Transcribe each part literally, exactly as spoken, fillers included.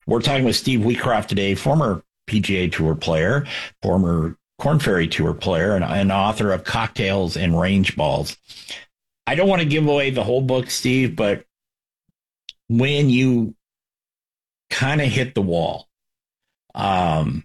We're talking with Steve Wheatcroft today, former P G A Tour player, former Korn Ferry Tour player, and an author of Cocktails and Range Balls. I don't want to give away the whole book, Steve, but when you kind of hit the wall, um,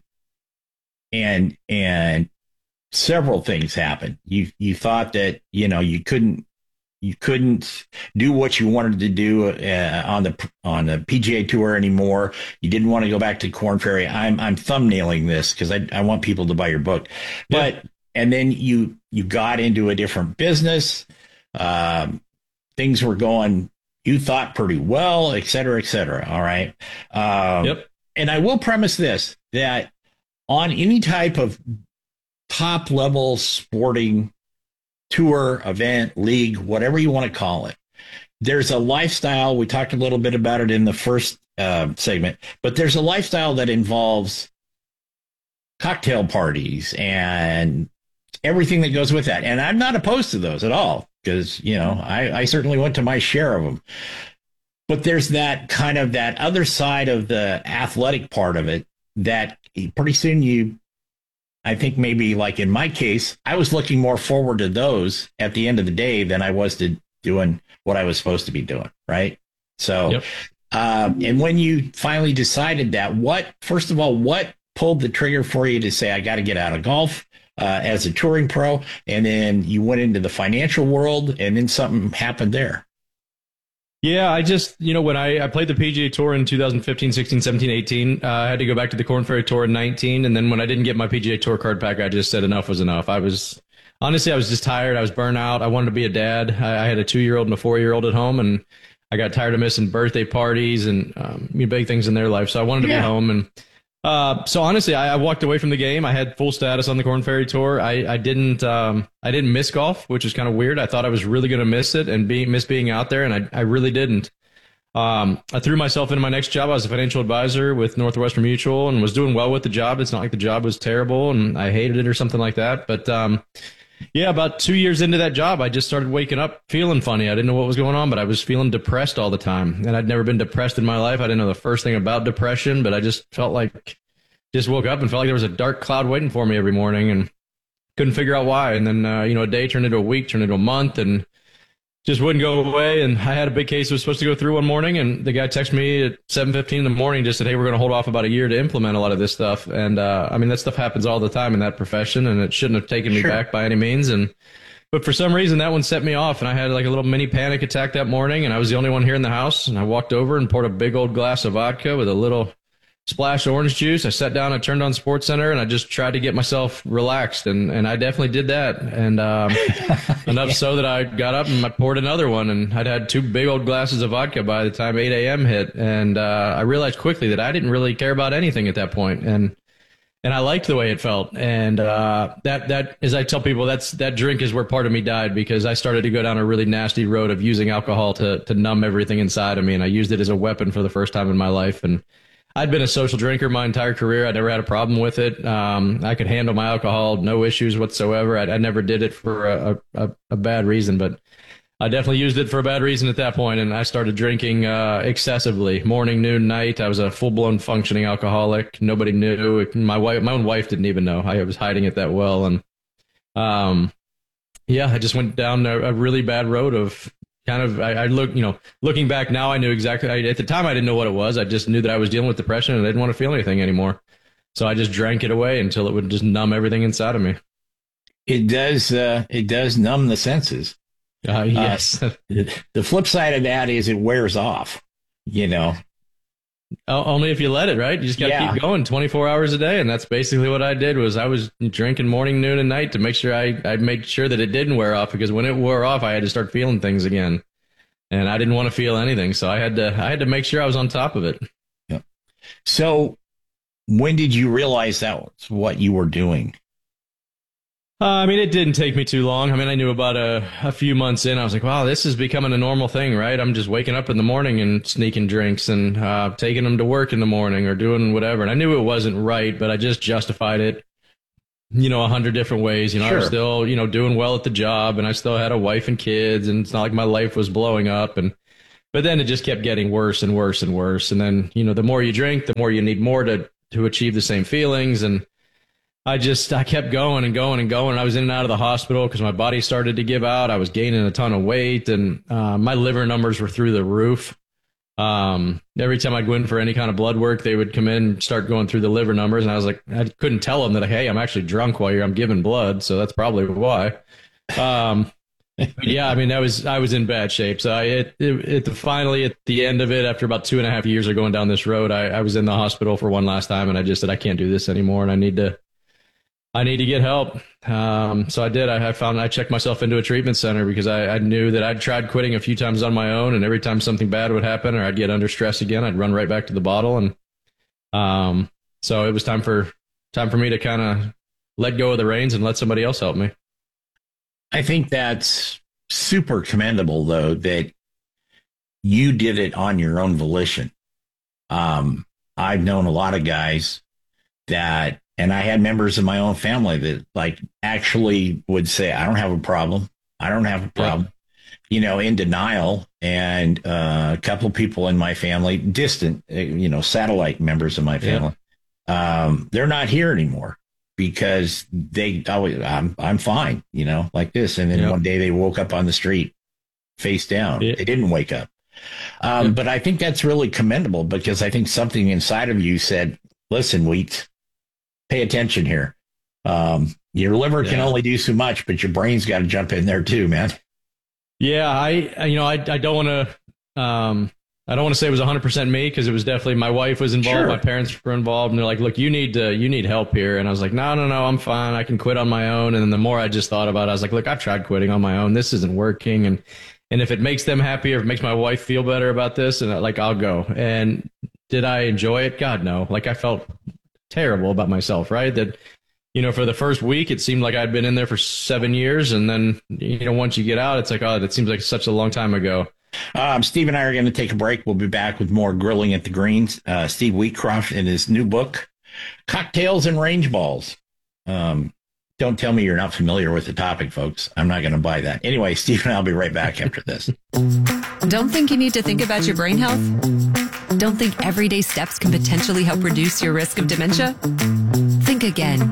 and and several things happened. You you thought that you know you couldn't you couldn't do what you wanted to do uh, on the on the P G A Tour anymore. You didn't want to go back to Korn Ferry. I'm I'm thumbnailing this because I I want people to buy your book, yeah. but and then you you got into a different business. Um, things were going, you thought pretty well, et cetera, et cetera. All right. Um, yep. And I will premise this, that on any type of top level sporting tour, event, league, whatever you want to call it, there's a lifestyle. We talked a little bit about it in the first uh, segment, but there's a lifestyle that involves cocktail parties and everything that goes with that. And I'm not opposed to those at all, because, you know, I, I certainly went to my share of them. But there's that kind of that other side of the athletic part of it that pretty soon you, I think maybe like in my case, I was looking more forward to those at the end of the day than I was to doing what I was supposed to be doing. Right. So, yep. uh, and when you finally decided that, what, first of all, what pulled the trigger for you to say, I got to get out of golf uh, as a touring pro? And then you went into the financial world, and then something happened there. Yeah, I just, you know, when I, I played the P G A Tour in two thousand fifteen, sixteen, seventeen, eighteen, uh, I had to go back to the Korn Ferry Tour in nineteen. And then when I didn't get my P G A Tour card back, I just said enough was enough. I was, honestly, I was just tired. I was burnt out. I wanted to be a dad. I, I had a two-year-old and a four-year-old at home, and I got tired of missing birthday parties and um, big things in their life. So I wanted to yeah. be home. And uh, so honestly, I, I walked away from the game. I had full status on the Korn Ferry Tour. I, I didn't um, I didn't miss golf, which is kind of weird. I thought I was really going to miss it and be, miss being out there, and I, I really didn't. Um, I threw myself into my next job. I was a financial advisor with Northwestern Mutual and was doing well with the job. It's not like the job was terrible and I hated it or something like that. But um, yeah, about two years into that job, I just started waking up feeling funny. I didn't know what was going on, but I was feeling depressed all the time. And I'd never been depressed in my life. I didn't know the first thing about depression, but I just felt like, just woke up and felt like there was a dark cloud waiting for me every morning and couldn't figure out why. And then, uh, you know, a day turned into a week, turned into a month, and just wouldn't go away. And I had a big case that was supposed to go through one morning, and the guy texted me at seven fifteen in the morning, just said, hey, we're going to hold off about a year to implement a lot of this stuff. And uh, I mean, that stuff happens all the time in that profession, and it shouldn't have taken me sure. back by any means. And but for some reason, that one set me off, and I had like a little mini panic attack that morning, and I was the only one here in the house. And I walked over and poured a big old glass of vodka with a little splash of orange juice. I sat down, I turned on SportsCenter, and I just tried to get myself relaxed. And, and I definitely did that. And um, enough yeah. so that I got up and I poured another one. And I'd had two big old glasses of vodka by the time eight a.m. hit. And uh, I realized quickly that I didn't really care about anything at that point. And and I liked the way it felt. And uh, that, that, as I tell people, that's that drink is where part of me died, because I started to go down a really nasty road of using alcohol to to numb everything inside of me. And I used it as a weapon for the first time in my life. And I'd been a social drinker my entire career. I never had a problem with it. Um, I could handle my alcohol, no issues whatsoever. I, I never did it for a, a, a bad reason, but I definitely used it for a bad reason at that point. And I started drinking uh, excessively, morning, noon, night. I was a full-blown functioning alcoholic. Nobody knew. My wife, my own wife didn't even know. I was hiding it that well. And um, yeah, I just went down a, a really bad road of kind of, I, I look, you know, looking back now, I knew exactly, I, at the time, I didn't know what it was. I just knew that I was dealing with depression and I didn't want to feel anything anymore. So I just drank it away until it would just numb everything inside of me. It does, uh, it does numb the senses. Uh, yes. Uh, the flip side of that is it wears off, you know. Only if you let it, right? You just got to yeah. keep going twenty-four hours a day. And that's basically what I did. Was I was drinking morning, noon, and night to make sure I, I made sure that it didn't wear off, because when it wore off, I had to start feeling things again. And I didn't want to feel anything. So I had to, I had to make sure I was on top of it. Yeah. So when did you realize that was what you were doing? Uh, I mean, it didn't take me too long. I mean, I knew about a, a few months in. I was like, wow, this is becoming a normal thing, right? I'm just waking up in the morning and sneaking drinks and uh, taking them to work in the morning or doing whatever. And I knew it wasn't right, but I just justified it, you know, a hundred different ways. You know, sure. I was still, you know, doing well at the job, and I still had a wife and kids, and it's not like my life was blowing up. And But then it just kept getting worse and worse and worse. And then, you know, the more you drink, the more you need more to, to achieve the same feelings. And I just, I kept going and going and going. I was in and out of the hospital because my body started to give out. I was gaining a ton of weight, and uh, my liver numbers were through the roof. Um, every time I'd go in for any kind of blood work, they would come in and start going through the liver numbers. And I was like, I couldn't tell them that, hey, I'm actually drunk while you're, I'm giving blood. So that's probably why. Um, yeah, I mean, I was, I was in bad shape. So I, it, it, it, finally at the end of it, after about two and a half years of going down this road, I, I was in the hospital for one last time, and I just said, I can't do this anymore. And I need to, I need to get help. Um, so I did. I, I found, I checked myself into a treatment center because I, I knew that I'd tried quitting a few times on my own, and every time something bad would happen or I'd get under stress again, I'd run right back to the bottle. And, um, so it was time for, time for me to kind of let go of the reins and let somebody else help me. I think that's super commendable, though, that you did it on your own volition. Um, I've known a lot of guys that, and I had members of my own family that like actually would say, I don't have a problem. I don't have a problem, yeah. you know, in denial. And uh, a couple of people in my family, distant, you know, satellite members of my family, yeah. um, they're not here anymore because they always, I'm, I'm fine, you know, like this. And then yeah. one day they woke up on the street face down. Yeah. They didn't wake up. Um, yeah. But I think that's really commendable because I think something inside of you said, listen, Wheat, pay attention here. Um, your liver yeah. can only do so much, but your brain's got to jump in there too, man. Yeah, I, you know, I, I don't want to, um, I don't want to say it was one hundred percent me because it was definitely my wife was involved, sure. my parents were involved, and they're like, "Look, you need to, you need help here." And I was like, "No, no, no, I'm fine. I can quit on my own." And then the more I just thought about it, I was like, "Look, I've tried quitting on my own. This isn't working." And and if it makes them happy or if it makes my wife feel better about this, and like I'll go. And did I enjoy it? God, no. Like I felt terrible about myself, right? That, you know, for the first week, it seemed like I'd been in there for seven years. And then, you know, once you get out, it's like, oh, that seems like such a long time ago. Um, Steve and I are going to take a break. We'll be back with more Grilling at the Greens. Uh, Steve Wheatcroft in his new book, Cocktails and Range Balls. Um, don't tell me you're not familiar with the topic, folks. I'm not going to buy that. Anyway, Steve and I will be right back after this. Don't think you need to think about your brain health? Don't think everyday steps can potentially help reduce your risk of dementia? Think again.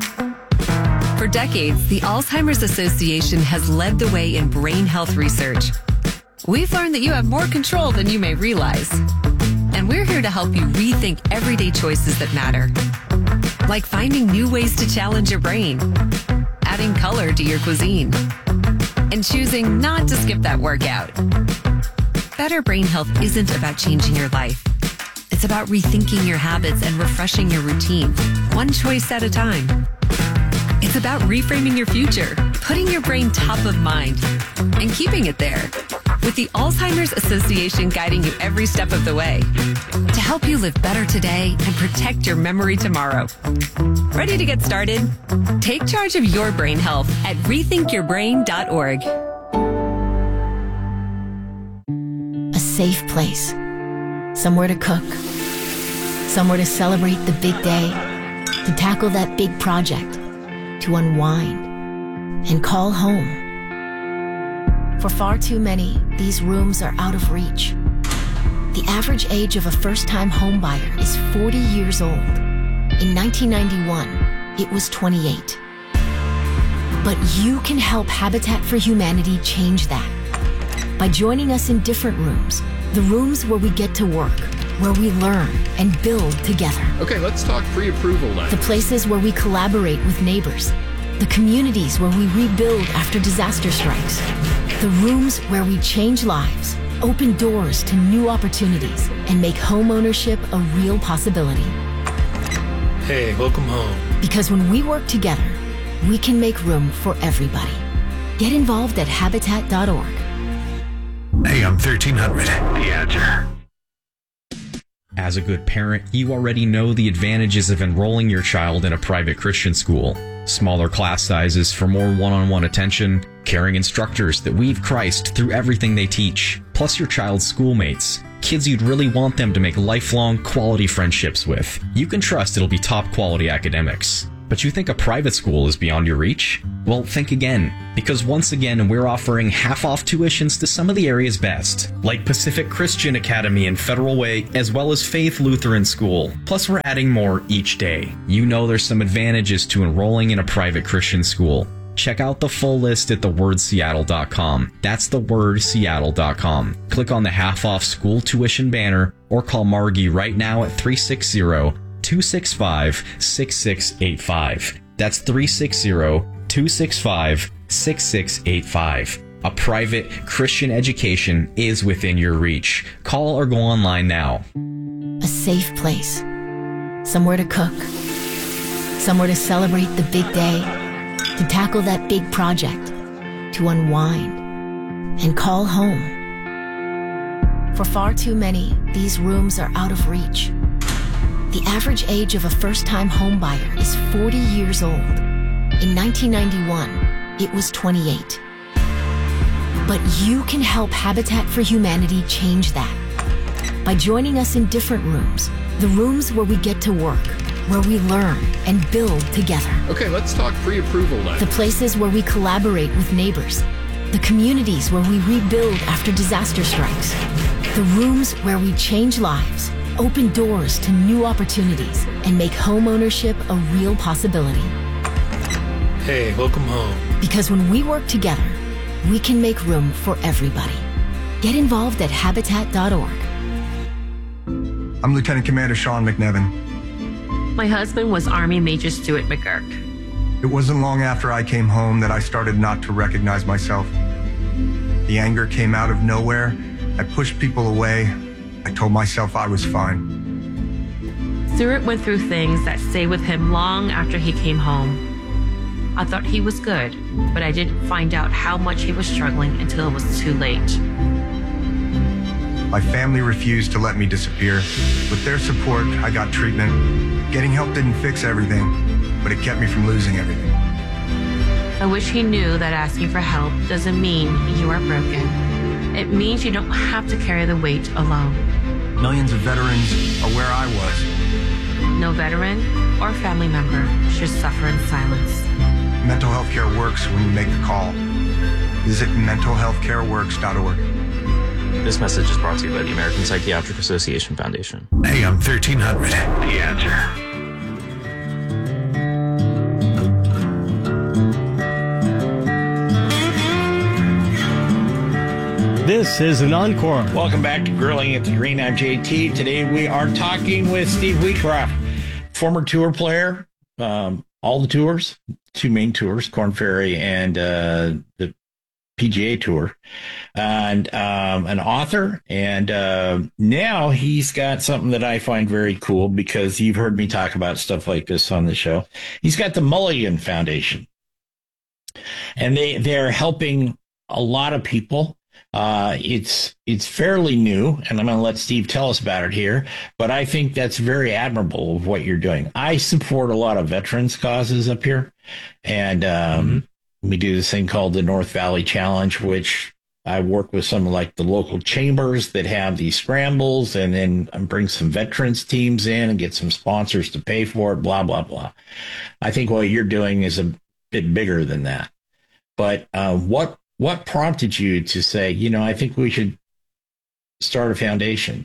For decades, the Alzheimer's Association has led the way in brain health research. We've learned that you have more control than you may realize. And we're here to help you rethink everyday choices that matter. Like finding new ways to challenge your brain, adding color to your cuisine, and choosing not to skip that workout. Better brain health isn't about changing your life. It's about rethinking your habits and refreshing your routine, one choice at a time. It's about reframing your future, putting your brain top of mind, and keeping it there. With the Alzheimer's Association guiding you every step of the way to help you live better today and protect your memory tomorrow. Ready to get started? Take charge of your brain health at rethink your brain dot org. A safe place. Somewhere to cook. Somewhere to celebrate the big day. To tackle that big project. To unwind and call home. For far too many, these rooms are out of reach. The average age of a first-time homebuyer is forty years old. In nineteen ninety-one, it was twenty-eight. But you can help Habitat for Humanity change that by joining us in different rooms, the rooms where we get to work, where we learn and build together. Okay, let's talk pre-approval then. The places where we collaborate with neighbors, the communities where we rebuild after disaster strikes, the rooms where we change lives, open doors to new opportunities, and make home ownership a real possibility. Hey, welcome home. Because when we work together, we can make room for everybody. Get involved at habitat dot org. A M thirteen hundred, The Answer. As a good parent, you already know the advantages of enrolling your child in a private Christian school. Smaller class sizes for more one-on-one attention, caring instructors that weave Christ through everything they teach, plus your child's schoolmates, kids you'd really want them to make lifelong quality friendships with. You can trust it'll be top quality academics. but you think a private school is beyond your reach? Well, think again, because once again, we're offering half-off tuitions to some of the area's best, like Pacific Christian Academy and Federal Way, as well as Faith Lutheran School. Plus, we're adding more each day. You know there's some advantages to enrolling in a private Christian school. Check out the full list at the word seattle dot com. That's the word seattle dot com. Click on the half-off school tuition banner or call Margie right now at three six zero, two six five, six six eight five. That's three six zero, two six five, six six eight five. A private Christian education is within your reach. Call or go online now. A safe place. Somewhere to cook. Somewhere to celebrate the big day. To tackle that big project, to unwind, and call home. For far too many, these rooms are out of reach. The average age of a first-time homebuyer is forty years old. In nineteen ninety-one, it was twenty-eight. But you can help Habitat for Humanity change that by joining us in different rooms, the rooms where we get to work, where we learn and build together. Okay, let's talk pre-approval then. The places where we collaborate with neighbors. The communities where we rebuild after disaster strikes. The rooms where we change lives, open doors to new opportunities, and make home ownership a real possibility. Hey, welcome home. Because when we work together, we can make room for everybody. Get involved at habitat dot org. I'm Lieutenant Commander Sean McNevin. My husband was Army Major Stuart McGurk. It wasn't long after I came home that I started not to recognize myself. The anger came out of nowhere. I pushed people away. I told myself I was fine. Stuart went through things that stayed with him long after he came home. I thought he was good, but I didn't find out how much he was struggling until it was too late. My family refused to let me disappear. With their support, I got treatment. Getting help didn't fix everything, but it kept me from losing everything. I wish he knew that asking for help doesn't mean you are broken. It means you don't have to carry the weight alone. Millions of veterans are where I was. No veteran or family member should suffer in silence. Mental health care works when you make the call. Visit mental health care works dot org. This message is brought to you by the American Psychiatric Association Foundation. A M thirteen hundred. The Answer. This is an encore. Welcome back to Grilling at the Green. I'm J T. Today we are talking with Steve Wheatcroft, former tour player, um, all the tours, two main tours, Korn Ferry and uh, the P G A Tour, and um, an author. And uh, now he's got something that I find very cool, because you've heard me talk about stuff like this on the show. He's got the Mulligan Foundation, and they, they're helping a lot of people. Uh, it's it's fairly new, and I'm going to let Steve tell us about it here, but I think that's very admirable of what you're doing. I support a lot of veterans causes up here, and um, mm-hmm. we do this thing called the North Valley Challenge, which I work with some like the local chambers that have these scrambles, and then bring some veterans teams in and get some sponsors to pay for it, blah, blah, blah. I think what you're doing is a bit bigger than that. But uh, what What prompted you to say, you know, I think we should start a foundation?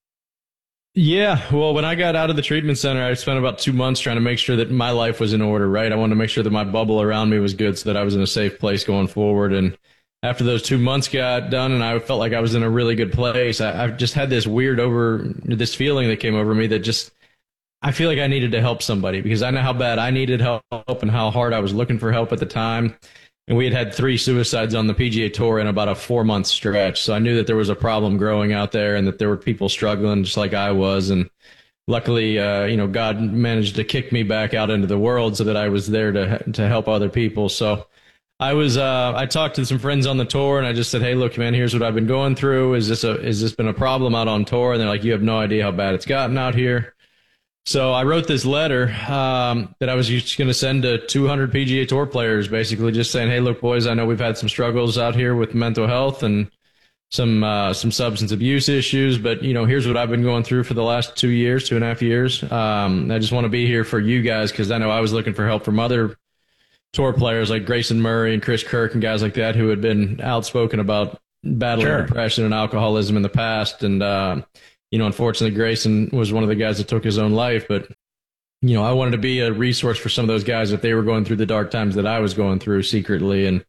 Yeah, well, when I got out of the treatment center, I spent about two months trying to make sure that my life was in order, right? I wanted to make sure that my bubble around me was good so that I was in a safe place going forward. And after those two months got done and I felt like I was in a really good place, I, I've just had this weird over, this feeling that came over me that just, I feel like I needed to help somebody, because I know how bad I needed help and how hard I was looking for help at the time. And we had had three suicides on the P G A Tour in about a four-month stretch. So I knew that there was a problem growing out there and that there were people struggling just like I was. And luckily, uh, you know, God managed to kick me back out into the world so that I was there to to help other people. So I was uh, I talked to some friends on the tour, and I just said, hey, look, man, here's what I've been going through. Is this a is this been a problem out on tour? And they're like, you have no idea how bad it's gotten out here. So I wrote this letter um, that I was just going to send to two hundred P G A Tour players, basically just saying, hey, look, boys, I know we've had some struggles out here with mental health, and some uh, some substance abuse issues. But, you know, here's what I've been going through for the last two years, two and a half years. Um, I just want to be here for you guys because I know I was looking for help from other tour players like Grayson Murray and Chris Kirk and guys like that who had been outspoken about battling sure. depression and alcoholism in the past. And, uh, you know, unfortunately, Grayson was one of the guys that took his own life. But, you know, I wanted to be a resource for some of those guys if they were going through the dark times that I was going through secretly. And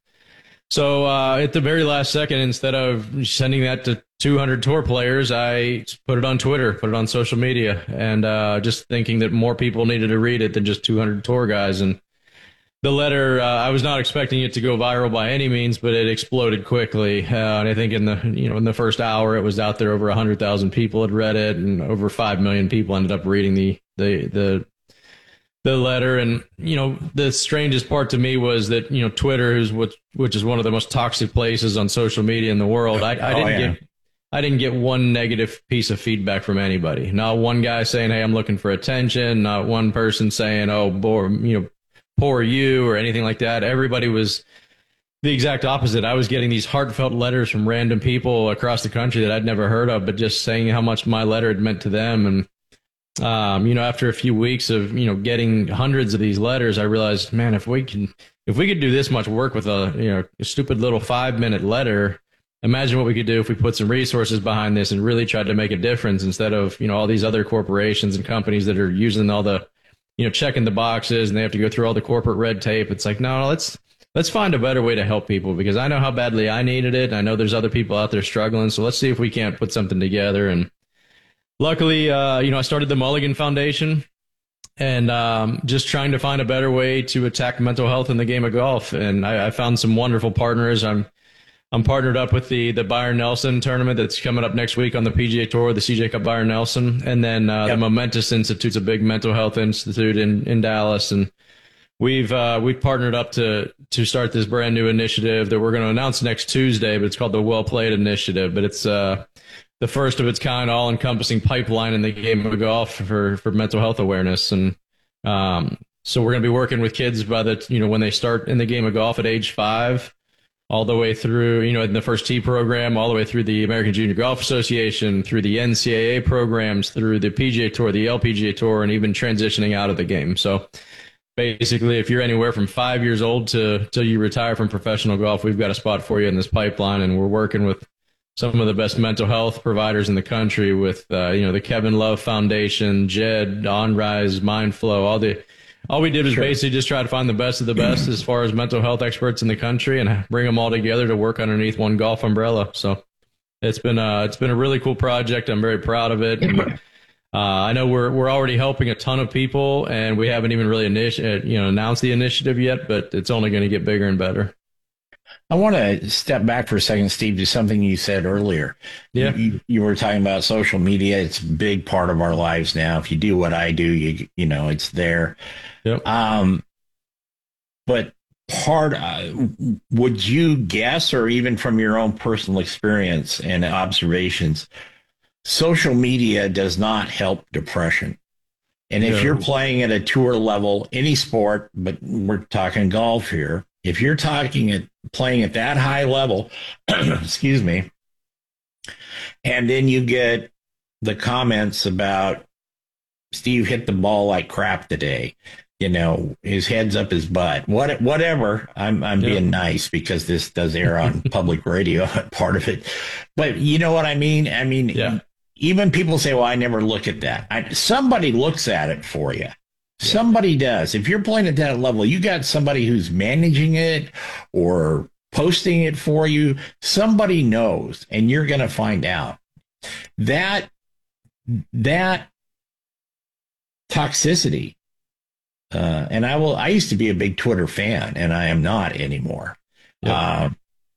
so uh, at the very last second, instead of sending that to two hundred tour players, I put it on Twitter, put it on social media, and uh, just thinking that more people needed to read it than just two hundred tour guys. And the letter, uh, I was not expecting it to go viral by any means, but it exploded quickly. Uh, and I think in the you know in the first hour, it was out there. Over one hundred thousand people had read it, and over five million people ended up reading the the the the letter. And, you know, the strangest part to me was that, you know, Twitter, is which, which is one of the most toxic places on social media in the world. I, I didn't oh, yeah. get, I didn't get one negative piece of feedback from anybody. Not one guy saying, "Hey, I'm looking for attention." Not one person saying, "Oh, poor, you know, poor you," or anything like that. Everybody was the exact opposite. I was getting these heartfelt letters from random people across the country that I'd never heard of, but just saying how much my letter had meant to them. And, Um, you know, after a few weeks of, you know, getting hundreds of these letters, I realized, man, if we can, if we could do this much work with a, you know, a stupid little five minute letter, imagine what we could do if we put some resources behind this and really tried to make a difference instead of, you know, all these other corporations and companies that are using all the, you know, checking the boxes and they have to go through all the corporate red tape. It's like, no, let's, let's find a better way to help people because I know how badly I needed it. And I know there's other people out there struggling. So let's see if we can't put something together. And luckily, uh, you know, I started the Mulligan Foundation and um, just trying to find a better way to attack mental health in the game of golf. And I, I found some wonderful partners. I'm I'm partnered up with the the Byron Nelson tournament that's coming up next week on the P G A Tour, the C J Cup Byron Nelson, and then uh, yep. the Momentous Institute's a big mental health institute in, in Dallas. And we've uh, we've partnered up to to start this brand new initiative that we're going to announce next Tuesday. But it's called the Well Played Initiative. But it's uh, the first of its kind, all-encompassing pipeline in the game of golf for, for mental health awareness. And um, so we're going to be working with kids by the, you know, when they start in the game of golf at age five, all the way through, you know, in the first tee program, all the way through the American Junior Golf Association, through the N C double A programs, through the P G A Tour, the L P G A Tour, and even transitioning out of the game. So basically, if you're anywhere from five years old to till you retire from professional golf, we've got a spot for you in this pipeline, and we're working with some of the best mental health providers in the country with, uh, you know, the Kevin Love Foundation, Jed, OnRise, MindFlow, all the, all we did was sure. basically just try to find the best of the best as far as mental health experts in the country and bring them all together to work underneath one golf umbrella. So it's been, uh, it's been a really cool project. I'm very proud of it. And, uh, I know we're, we're already helping a ton of people and we haven't even really initi- you know, announced the initiative yet, but it's only going to get bigger and better. I want to step back for a second, Steve, to something you said earlier. Yeah. You, you were talking about social media. It's a big part of our lives now. If you do what I do, you you know, it's there. Yep. Um, but part, uh, would you guess, or even from your own personal experience and observations, social media does not help depression. And if no. you're playing at a tour level, any sport, but we're talking golf here, if you're talking at playing at that high level, excuse me, and then you get the comments about Steve hit the ball like crap today, you know, his head's up his butt, what, whatever. I'm I'm yeah. being nice because this does air on public radio, part of it. But you know what I mean? I mean, yeah. even people say, well, I never look at that. I, somebody looks at it for you. Somebody does. If you're playing at that level, you got somebody who's managing it or posting it for you. Somebody knows, and you're going to find out. That that toxicity, uh, and I will. I used to be a big Twitter fan, and I am not anymore. Yeah. Uh,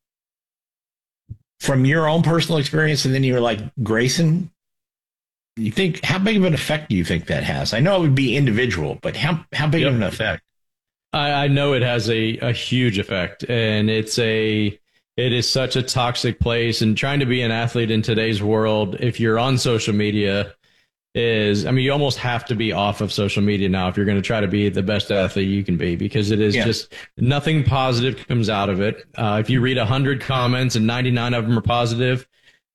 from your own personal experience, and then you were like, Grayson, you think, how big of an effect do you think that has? I know it would be individual, but how how big yep. of an effect? I, I know it has a, a huge effect, and it's a it is such a toxic place. And trying to be an athlete in today's world, if you're on social media, is I mean, you almost have to be off of social media now if you're going to try to be the best athlete you can be, because it is yeah. just nothing positive comes out of it. Uh, if you read a hundred comments and ninety-nine of them are positive,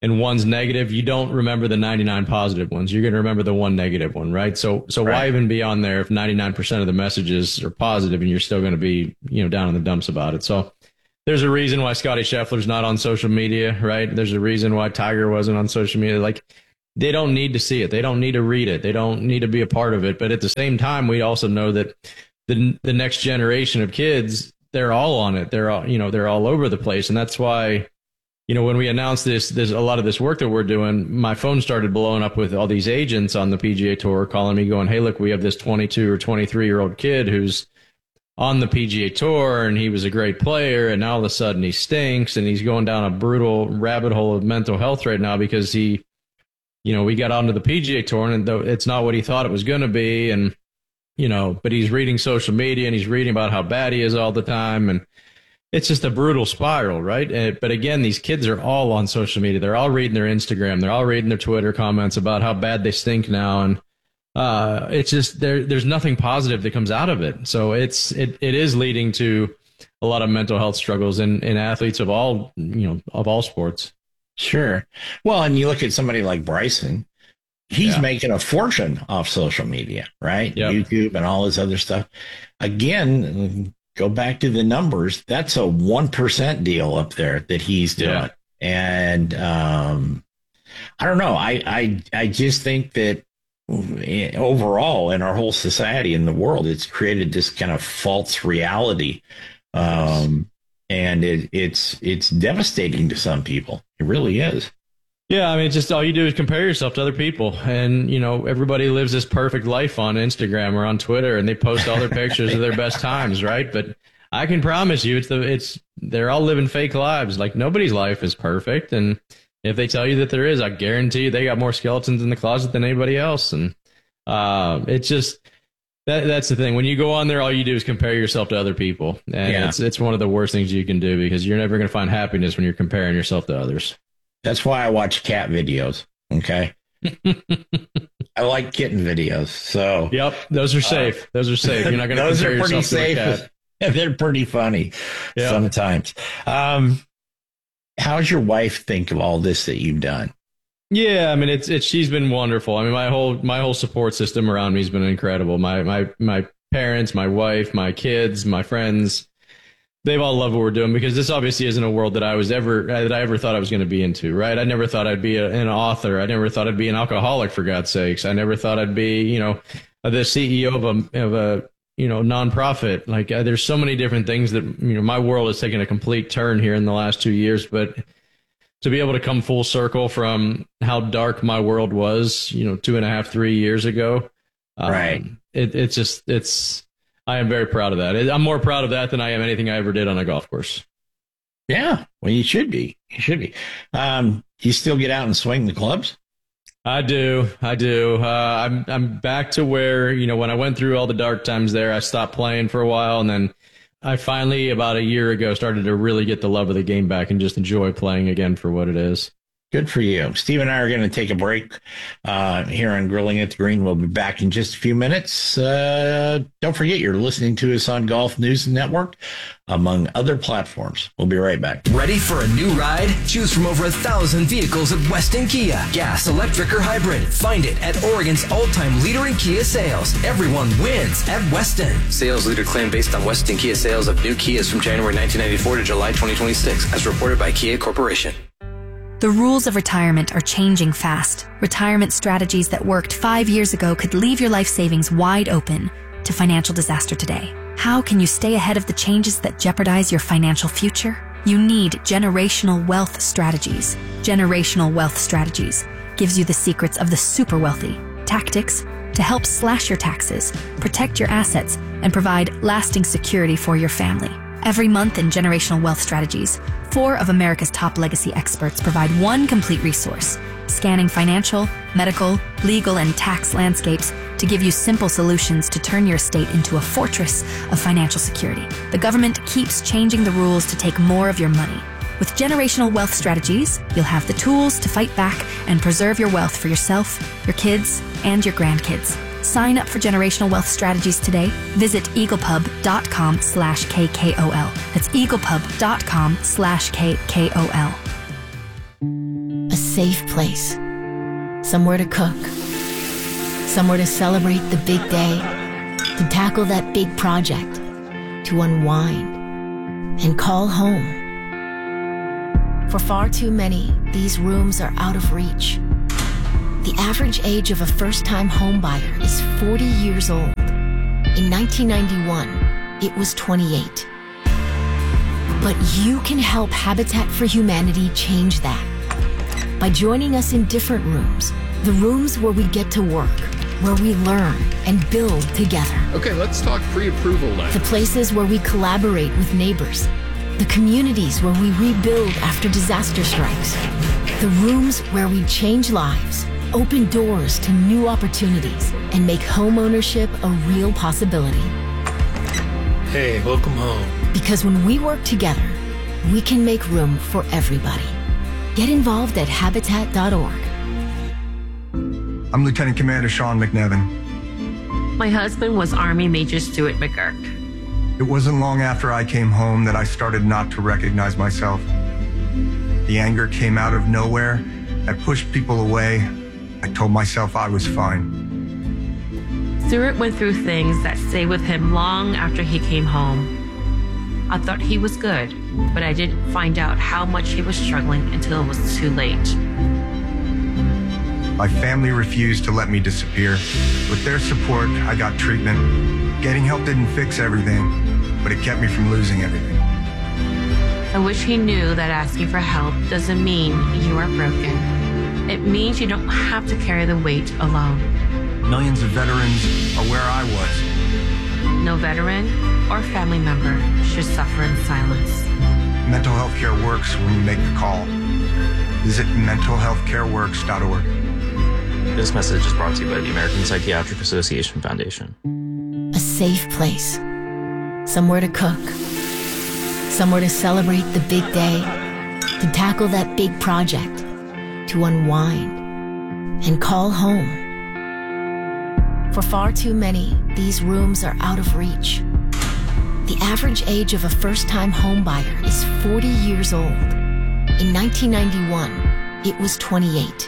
and one's negative, you don't remember the ninety-nine positive ones. You're going to remember the one negative one, right? So, so Right. why even be on there if ninety-nine percent of the messages are positive and you're still going to be, you know, down in the dumps about it? So there's a reason why Scotty Scheffler's not on social media, right? There's a reason why Tiger wasn't on social media. Like, they don't need to see it. They don't need to read it. They don't need to be a part of it. But at the same time, we also know that the the next generation of kids, they're all on it. They're all, you know, they're all over the place. And that's why, you know, when we announced this, there's a lot of this work that we're doing, my phone started blowing up with all these agents on the P G A Tour calling me going, hey, look, we have this twenty-two or twenty-three year old kid who's on the P G A Tour and he was a great player. And now all of a sudden he stinks and he's going down a brutal rabbit hole of mental health right now because he, you know, we got onto the P G A Tour and it's not what he thought it was going to be. And, you know, but he's reading social media and he's reading about how bad he is all the time. And it's just a brutal spiral, right? And, but again, these kids are all on social media. They're all reading their Instagram. They're all reading their Twitter comments about how bad they stink now. And uh, it's just there. There's nothing positive that comes out of it. So it's it it is leading to a lot of mental health struggles in, in athletes of all, you know, of all sports. Sure. Well, and you look at somebody like Bryson, he's Yeah. making a fortune off social media, right? Yep. YouTube and all this other stuff. Again, go back to the numbers. That's a one percent deal up there that he's doing. Yeah. And um, I don't know. I, I, I just think that overall in our whole society in the world, it's created this kind of false reality. Um, and it, it's, it's devastating to some people. It really is. Yeah, I mean, it's just all you do is compare yourself to other people. And, you know, everybody lives this perfect life on Instagram or on Twitter, and they post all their pictures of their best times, right? But I can promise you, it's the it's they're all living fake lives. Like, nobody's life is perfect. And if they tell you that there is, I guarantee you they got more skeletons in the closet than anybody else. And uh, it's just that that's the thing. When you go on there, all you do is compare yourself to other people. And Yeah. it's it's one of the worst things you can do because you're never going to find happiness when you're comparing yourself to others. That's why I watch cat videos. Okay. I like kitten videos. So Yep, those are safe. Uh, those are safe. You're not going to those compare are pretty yourself safe. to a cat. They're pretty funny Yeah. sometimes. Um, how's your wife think of all this that you've done? Yeah, I mean, it's it's she's been wonderful. I mean, my whole my whole support system around me has been incredible. My my my parents, my wife, my kids, my friends. They've all loved what we're doing because this obviously isn't a world that I was ever that I ever thought I was going to be into, right? I never thought I'd be a, an author. I never thought I'd be an alcoholic, for God's sakes. I never thought I'd be, you know, the C E O of a of a you know nonprofit. Like, uh, there's so many different things that, you know, my world has taken a complete turn here in the last two years. But to be able to come full circle from how dark my world was, you know, two and a half, three years ago, um, Right. It, it's just it's. I am very proud of that. I'm more proud of that than I am anything I ever did on a golf course. Yeah, well, you should be. You should be. Um, you still get out and swing the clubs? I do. I do. Uh, I'm I'm back to where, you know, when I went through all the dark times there, I stopped playing for a while. And then I finally, about a year ago, started to really get the love of the game back and just enjoy playing again for what it is. Good for you. Steve and I are going to take a break uh, here on Grilling at the Green. We'll be back in just a few minutes. Uh, don't forget, you're listening to us on Golf News Network, among other platforms. We'll be right back. Ready for a new ride? Choose from over a thousand vehicles at Weston Kia. Gas, electric, or hybrid. Find it at Oregon's all-time leader in Kia sales. Everyone wins at Weston. Sales leader claim based on Weston Kia sales of new Kias from January nineteen ninety-four to July twenty twenty-six, as reported by Kia Corporation. The rules of retirement are changing fast. Retirement strategies that worked five years ago could leave your life savings wide open to financial disaster today. How can you stay ahead of the changes that jeopardize your financial future? You need Generational Wealth Strategies. Generational Wealth Strategies gives you the secrets of the super wealthy, tactics to help slash your taxes, protect your assets, and provide lasting security for your family. Every month in Generational Wealth Strategies, four of America's top legacy experts provide one complete resource, scanning financial, medical, legal, and tax landscapes to give you simple solutions to turn your estate into a fortress of financial security. The government keeps changing the rules to take more of your money. With Generational Wealth Strategies, you'll have the tools to fight back and preserve your wealth for yourself, your kids, and your grandkids. Sign up for Generational Wealth Strategies today. Visit eaglepub.com slash KKOL. That's eaglepub.com slash KKOL. A safe place. Somewhere to cook. Somewhere to celebrate the big day. To tackle that big project. To unwind and call home. For far too many, these rooms are out of reach. The average age of a first-time homebuyer is forty years old. In nineteen ninety-one, it was twenty-eight. But you can help Habitat for Humanity change that by joining us in different rooms, the rooms where we get to work, where we learn and build together. Okay, let's talk pre-approval then. The places where we collaborate with neighbors, the communities where we rebuild after disaster strikes, the rooms where we change lives, open doors to new opportunities, and make homeownership a real possibility. Hey, welcome home. Because when we work together, we can make room for everybody. Get involved at habitat dot org. I'm Lieutenant Commander Sean McNevin. My husband was Army Major Stuart McGurk. It wasn't long after I came home that I started not to recognize myself. The anger came out of nowhere. I pushed people away. I told myself I was fine. Stuart went through things that stayed with him long after he came home. I thought he was good, but I didn't find out how much he was struggling until it was too late. My family refused to let me disappear. With their support, I got treatment. Getting help didn't fix everything, but it kept me from losing everything. I wish he knew that asking for help doesn't mean you are broken. It means you don't have to carry the weight alone. Millions of veterans are where I was. No veteran or family member should suffer in silence. Mental health care works when you make the call. Visit mental health care works dot org. This message is brought to you by the American Psychiatric Association Foundation. A safe place. Somewhere to cook. Somewhere to celebrate the big day. To tackle that big project. To unwind and call home. For far too many, these rooms are out of reach. The average age of a first-time homebuyer is forty years old. In nineteen ninety-one, it was twenty-eight.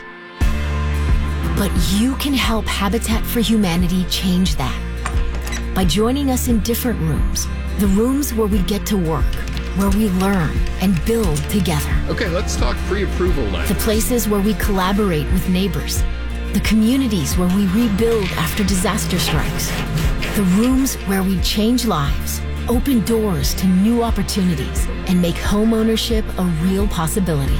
But you can help Habitat for Humanity change that by joining us in different rooms, the rooms where we get to work, where we learn and build together. Okay, let's talk pre-approval then. The places where we collaborate with neighbors, the communities where we rebuild after disaster strikes, the rooms where we change lives, open doors to new opportunities, and make homeownership a real possibility.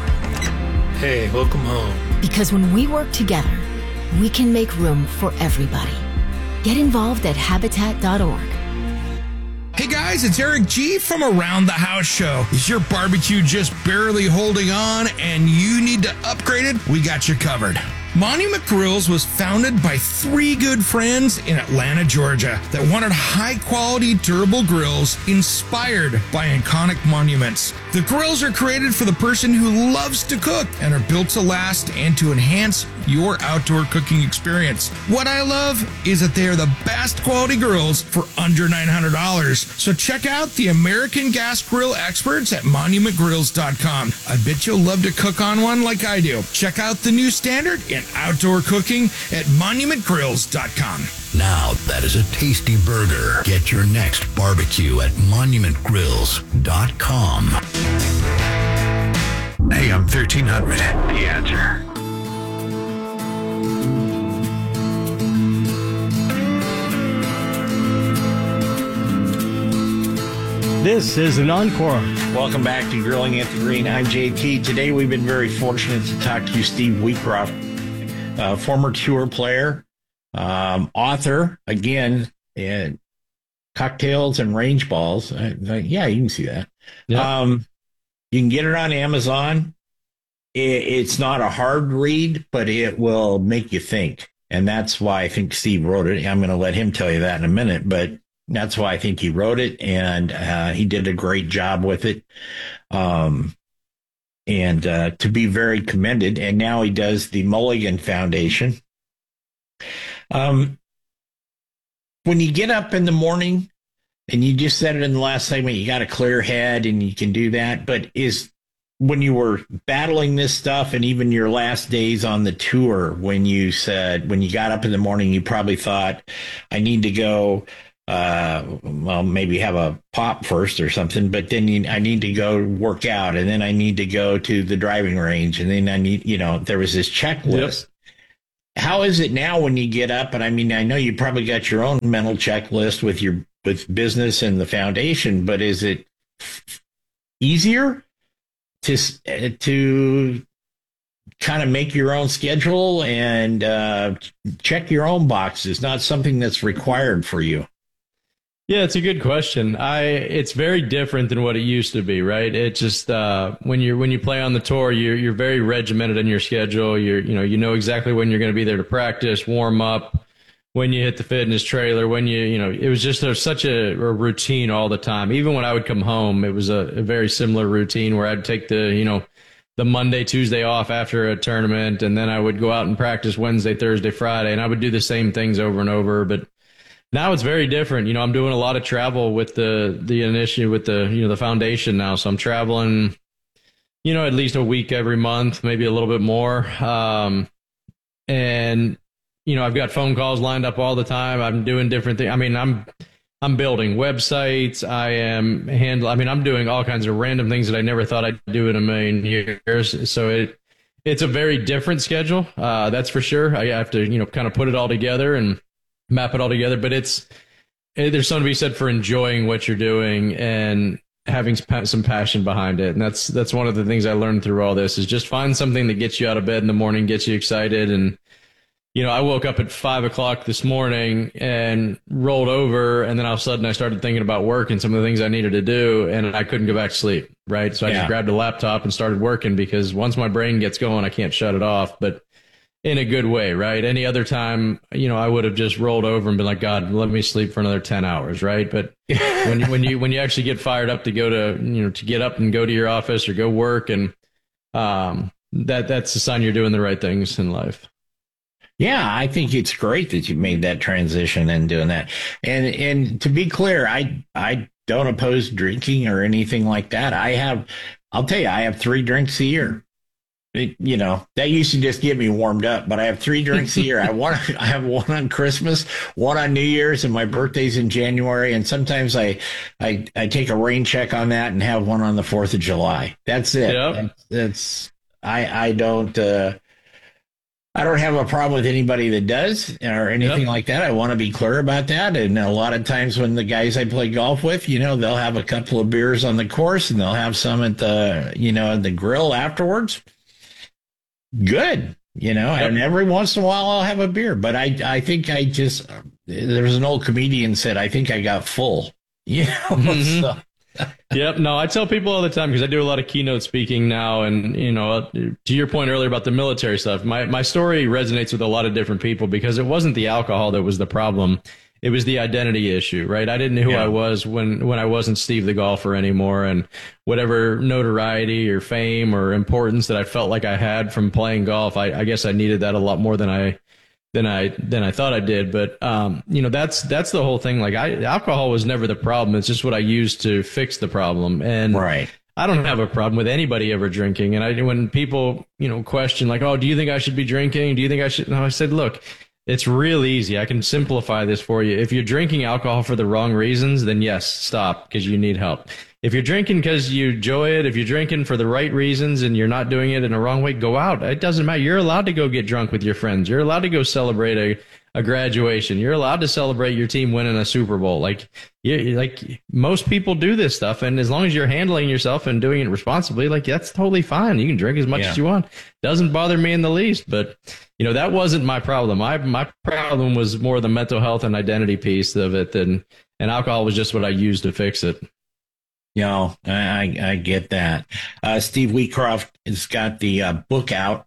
Hey, welcome home. Because when we work together, we can make room for everybody. Get involved at habitat dot org. Hey guys, it's Eric G from Around the House Show. Is your barbecue just barely holding on and you need to upgrade it? We got you covered. Monument Grills was founded by three good friends in Atlanta, Georgia that wanted high-quality, durable grills inspired by iconic monuments. The grills are created for the person who loves to cook and are built to last and to enhance your outdoor cooking experience. What I love is that they are the best quality grills for under nine hundred dollars. So check out the American Gas Grill experts at monument grills dot com. I bet you'll love to cook on one like I do. Check out the new standard in outdoor cooking at monument grills dot com. Now that is a tasty burger. Get your next barbecue at monument grills dot com. A M thirteen hundred, The Answer. This is an encore. Welcome back to Grilling at the Green. I'm J T. Today we've been very fortunate to talk to Steve Wheatcroft, uh, former tour player, um, author, again, and Cocktails and Range Balls. Uh, yeah, you can see that. Yep. Um, you can get it on Amazon. It, it's not a hard read, but it will make you think. And that's why I think Steve wrote it. I'm going to let him tell you that in a minute, but that's why I think he wrote it, and uh, he did a great job with it, um, and uh, to be very commended. And now he does the Mulligan Foundation. Um, when you get up in the morning, and you just said it in the last segment, you got a clear head, and you can do that. But is when you were battling this stuff and even your last days on the tour, when you said, when you got up in the morning, you probably thought, I need to go, uh, well, maybe have a pop first or something, but then you, I need to go work out, and then I need to go to the driving range, and then I need, you know, there was this checklist. Yep. How is it now when you get up? And I mean, I know you probably got your own mental checklist with your, with business and the foundation, but is it easier to to kind of make your own schedule and uh, check your own boxes, not something that's required for you? Yeah, it's a good question. I it's very different than what it used to be, right? It just uh, when you when you play on the tour, you're you're very regimented in your schedule. You're you know you know exactly when you're going to be there to practice, warm up, when you hit the fitness trailer, when you, you know, it was just a, such a, a routine all the time. Even when I would come home, it was a, a very similar routine where I'd take the, you know, the Monday, Tuesday off after a tournament, and then I would go out and practice Wednesday, Thursday, Friday, and I would do the same things over and over. But now it's very different. You know, I'm doing a lot of travel with the, the initiative, with the, you know, the foundation now. So I'm traveling, you know, at least a week every month, maybe a little bit more. Um, and, you know, I've got phone calls lined up all the time. I'm doing different things. I mean, I'm I'm building websites. I am handling. I mean, I'm doing all kinds of random things that I never thought I'd do in a million years. So it it's a very different schedule. Uh, that's for sure. I have to, you know, kind of put it all together and map it all together. But it's there's something to be said for enjoying what you're doing and having some passion behind it. And that's that's one of the things I learned through all this is just find something that gets you out of bed in the morning, gets you excited. And you know, I woke up at five o'clock this morning and rolled over, and then all of a sudden I started thinking about work and some of the things I needed to do, and I couldn't go back to sleep, right? So I yeah. just grabbed a laptop and started working, because once my brain gets going, I can't shut it off, but in a good way, right? Any other time, you know, I would have just rolled over and been like, God, let me sleep for another ten hours, right? But when, when you when you actually get fired up to go to, you know, to get up and go to your office or go work, and um, that that's a sign you're doing the right things in life. Yeah, I think it's great that you made that transition and doing that. And and to be clear, I I don't oppose drinking or anything like that. I have, I'll tell you, I have three drinks a year. It, you know, that used to just get me warmed up, but I have three drinks a year. I want I have one on Christmas, one on New Year's, and my birthday's in January. And sometimes I I I take a rain check on that and have one on the fourth of July. That's it. Yep. That's I I don't. Uh, I don't have a problem with anybody that does or anything yep. like that. I want to be clear about that. And a lot of times when the guys I play golf with, you know, they'll have a couple of beers on the course and they'll have some at the, you know, the grill afterwards. Good. You know, yep. and every once in a while I'll have a beer, but I, I think I just, there was an old comedian said, I think I got full, you know, mm-hmm. so. Yep. No, I tell people all the time, because I do a lot of keynote speaking now. And, you know, to your point earlier about the military stuff, my, my story resonates with a lot of different people, because it wasn't the alcohol that was the problem. It was the identity issue, right? I didn't know who yeah. I was when, when I wasn't Steve the golfer anymore, and whatever notoriety or fame or importance that I felt like I had from playing golf, I, I guess I needed that a lot more than I than I than I thought I did. But um, you know, that's that's the whole thing. Like, I alcohol was never the problem. It's just what I used to fix the problem. And right. I don't have a problem with anybody ever drinking. And I when people, you know, question like, oh, do you think I should be drinking? Do you think I should? No, I said, look, it's real easy. I can simplify this for you. If you're drinking alcohol for the wrong reasons, then yes, stop, because you need help. If you're drinking because you enjoy it, if you're drinking for the right reasons and you're not doing it in a wrong way, go out. It doesn't matter. You're allowed to go get drunk with your friends. You're allowed to go celebrate a, a graduation. You're allowed to celebrate your team winning a Super Bowl. Like, you, like most people do this stuff. And as long as you're handling yourself and doing it responsibly, like, that's totally fine. You can drink as much yeah. as you want. Doesn't bother me in the least. But, you know, that wasn't my problem. My, my problem was more the mental health and identity piece of it. And, and alcohol was just what I used to fix it. You know, I, I get that. Uh, Steve Wheatcroft has got the uh, book out.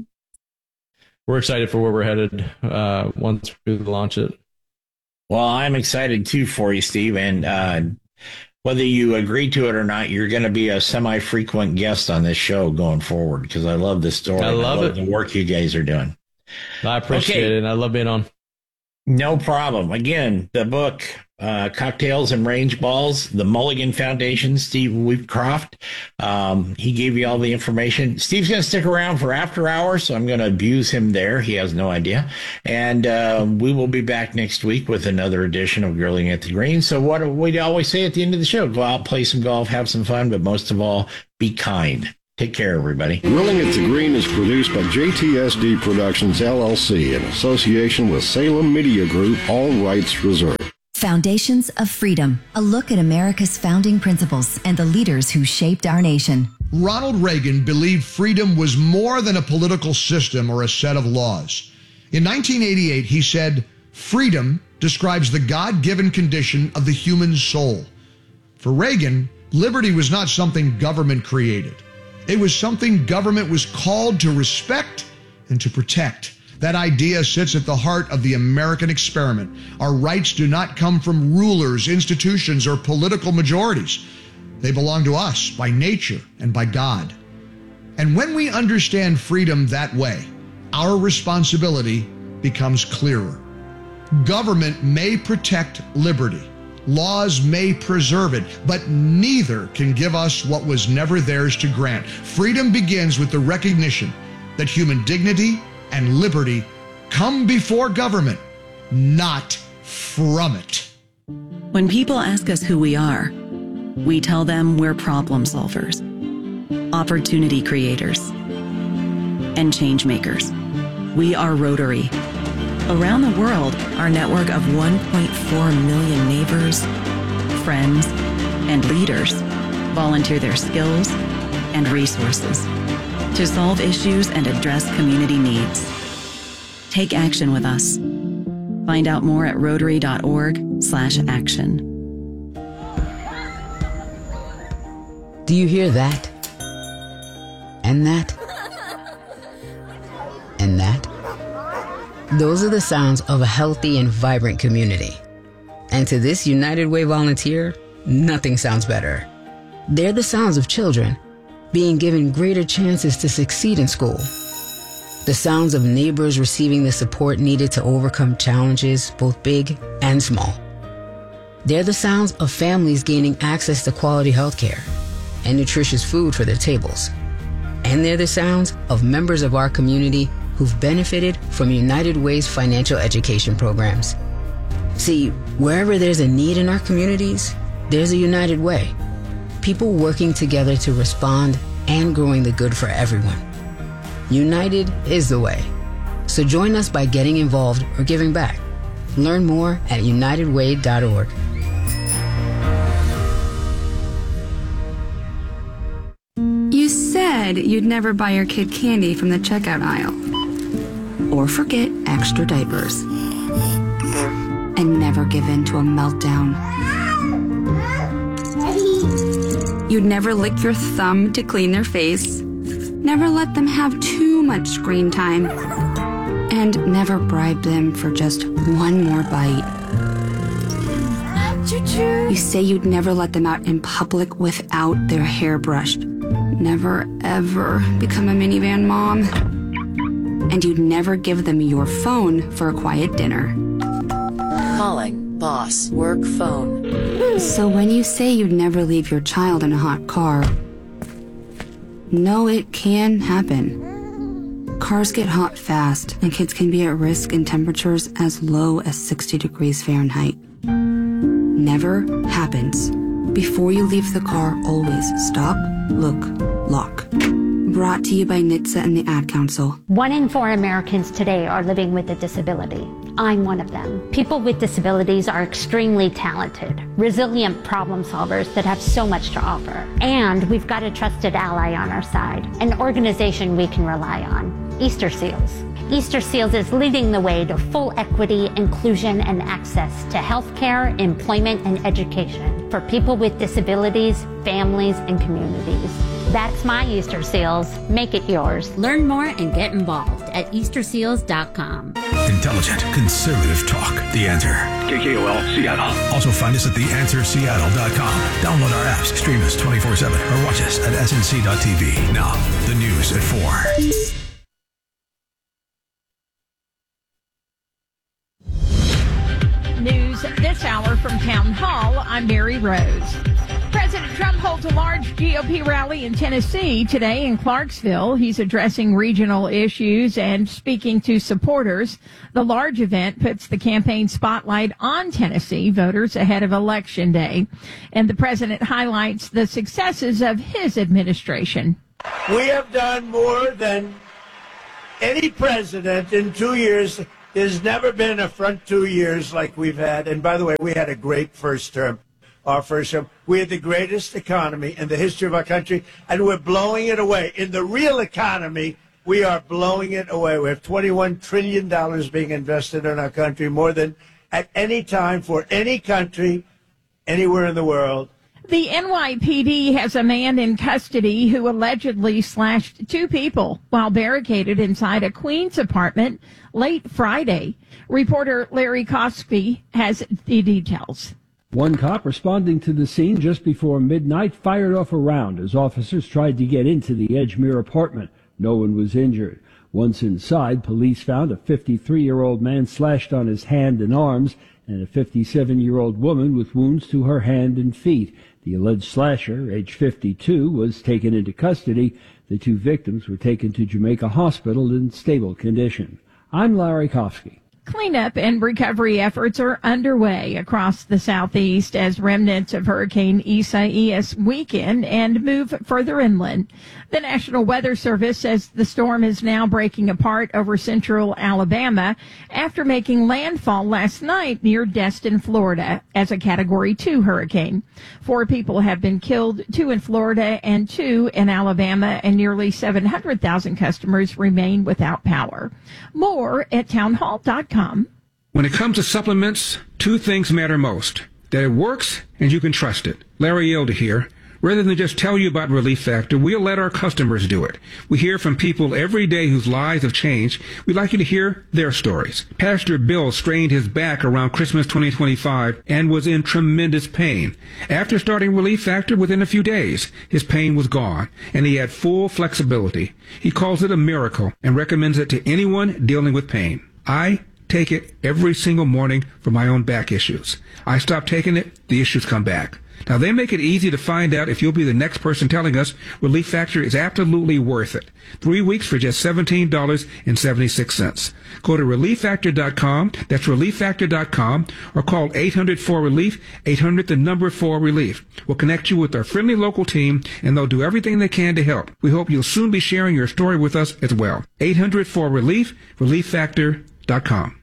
We're excited for where we're headed uh, once we launch it. Well, I'm excited, too, for you, Steve. And uh, whether you agree to it or not, you're going to be a semi-frequent guest on this show going forward, because I love the story. I love, I love it. the work you guys are doing. I appreciate okay. it. And I love being on. No problem. Again, the book, uh, Cocktails and Range Balls, the Mulligan Foundation, Steve Wheatcroft. Um, he gave you all the information. Steve's going to stick around for after hours, so I'm going to abuse him there. He has no idea. And uh, we will be back next week with another edition of Grilling at the Green. So what do we always say at the end of the show? Go out, play some golf, have some fun, but most of all, be kind. Take care, everybody. Grilling at the Green is produced by J T S D Productions, L L C, in association with Salem Media Group, all rights reserved. Foundations of Freedom, a look at America's founding principles and the leaders who shaped our nation. Ronald Reagan believed freedom was more than a political system or a set of laws. In nineteen eighty-eight, he said, "Freedom describes the God-given condition of the human soul." For Reagan, liberty was not something government created. It was something government was called to respect and to protect. That idea sits at the heart of the American experiment. Our rights do not come from rulers, institutions, or political majorities. They belong to us by nature and by God. And when we understand freedom that way, our responsibility becomes clearer. Government may protect liberty. Laws may preserve it, but neither can give us what was never theirs to grant. Freedom begins with the recognition that human dignity and liberty come before government, not from it. When people ask us who we are, we tell them we're problem solvers, opportunity creators, and change makers. We are Rotary. Around the world, our network of one point four million neighbors, friends, and leaders volunteer their skills and resources to solve issues and address community needs. Take action with us. Find out more at rotary.org slash action. Do you hear that? And that? And that? Those are the sounds of a healthy and vibrant community. And to this United Way volunteer, nothing sounds better. They're the sounds of children being given greater chances to succeed in school. The sounds of neighbors receiving the support needed to overcome challenges, both big and small. They're the sounds of families gaining access to quality health care and nutritious food for their tables. And they're the sounds of members of our community who've benefited from United Way's financial education programs. See, wherever there's a need in our communities, there's a United Way. People working together to respond and growing the good for everyone. United is the way. So join us by getting involved or giving back. Learn more at united way dot org. You said you'd never buy your kid candy from the checkout aisle. Or forget extra diapers. And never give in to a meltdown. You'd never lick your thumb to clean their face. Never let them have too much screen time. And never bribe them for just one more bite. Choo-choo. You say you'd never let them out in public without their hair brushed. Never, ever become a minivan mom. And you'd never give them your phone for a quiet dinner. Calling boss work phone. So when you say you'd never leave your child in a hot car, no, it can happen. Cars get hot fast, and kids can be at risk in temperatures as low as sixty degrees Fahrenheit. Never happens. Before you leave the car, always stop, look, lock. Brought to you by N H T S A and the Ad Council. One in four Americans today are living with a disability. I'm one of them. People with disabilities are extremely talented, resilient problem solvers that have so much to offer. And we've got a trusted ally on our side, an organization we can rely on, Easter Seals. Easter Seals is leading the way to full equity, inclusion, and access to healthcare, employment, and education for people with disabilities, families, and communities. That's my Easter Seals. Make it yours. Learn more and get involved at easter seals dot com. Intelligent, conservative talk. The Answer. K K O L, Seattle. Also find us at the answer seattle dot com. Download our apps, stream us twenty-four seven, or watch us at S N C dot T V. Now, the news at four. news this hour from Town Hall. I'm Mary Rose. President Trump holds a large G O P rally in Tennessee today in Clarksville. He's addressing regional issues and speaking to supporters. The large event puts the campaign spotlight on Tennessee voters ahead of Election Day. And the president highlights the successes of his administration. We have done more than any president in two years. There's never been a front two years like we've had. And by the way, we had a great first term. Our first term. We had the greatest economy in the history of our country, and we're blowing it away. In the real economy, we are blowing it away. We have twenty-one trillion dollars being invested in our country, more than at any time for any country anywhere in the world. The N Y P D has a man in custody who allegedly slashed two people while barricaded inside a Queens apartment late Friday. Reporter Larry Kosky has the details. One cop responding to the scene just before midnight fired off a round as officers tried to get into the Edgemere apartment. No one was injured. Once inside, police found a fifty-three-year-old man slashed on his hand and arms and a fifty-seven-year-old woman with wounds to her hand and feet. The alleged slasher, age fifty-two, was taken into custody. The two victims were taken to Jamaica Hospital in stable condition. I'm Larry Kofsky. Cleanup and recovery efforts are underway across the southeast as remnants of Hurricane Isaias weaken and move further inland. The National Weather Service says the storm is now breaking apart over central Alabama after making landfall last night near Destin, Florida, as a Category two hurricane. Four people have been killed, two in Florida and two in Alabama, and nearly seven hundred thousand customers remain without power. More at townhall dot com. When it comes to supplements, two things matter most. That it works and you can trust it. Larry Yelda here. Rather than just tell you about Relief Factor, we'll let our customers do it. We hear from people every day whose lives have changed. We'd like you to hear their stories. Pastor Bill strained his back around Christmas twenty twenty-five and was in tremendous pain. After starting Relief Factor, within a few days, his pain was gone, and he had full flexibility. He calls it a miracle and recommends it to anyone dealing with pain. I take it every single morning for my own back issues. I stop taking it, the issues come back. Now, they make it easy to find out if you'll be the next person telling us Relief Factor is absolutely worth it. Three weeks for just seventeen dollars and seventy-six cents. Go to relief factor dot com, that's relief factor dot com, or call eight hundred four relief, eight hundred the number four relief. We'll connect you with our friendly local team, and they'll do everything they can to help. We hope you'll soon be sharing your story with us as well. eight hundred four relief, relief factor dot com.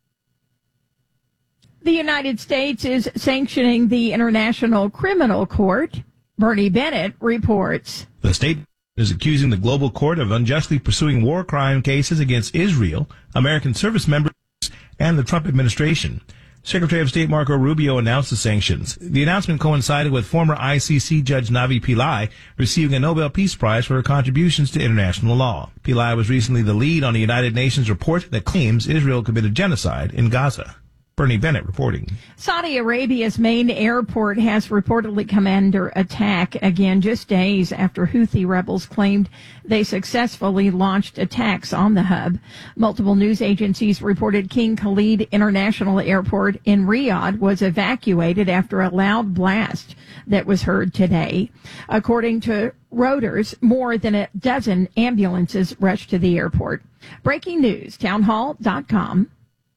The United States is sanctioning the International Criminal Court. Bernie Bennett reports. The state is accusing the global court of unjustly pursuing war crime cases against Israel, American service members, and the Trump administration. Secretary of State Marco Rubio announced the sanctions. The announcement coincided with former I C C Judge Navi Pillai receiving a Nobel Peace Prize for her contributions to international law. Pillai was recently the lead on the United Nations report that claims Israel committed genocide in Gaza. Bernie Bennett reporting. Saudi Arabia's main airport has reportedly come under attack again just days after Houthi rebels claimed they successfully launched attacks on the hub. Multiple news agencies reported King Khalid International Airport in Riyadh was evacuated after a loud blast that was heard today. According to Reuters, more than a dozen ambulances rushed to the airport. Breaking news, townhall dot com.